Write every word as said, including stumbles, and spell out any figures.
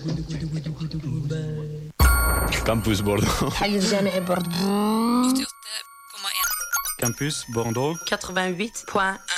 Campus Bordeaux. حي الجامعي بوردو. Campus Bordeaux quatre-vingt-huit point un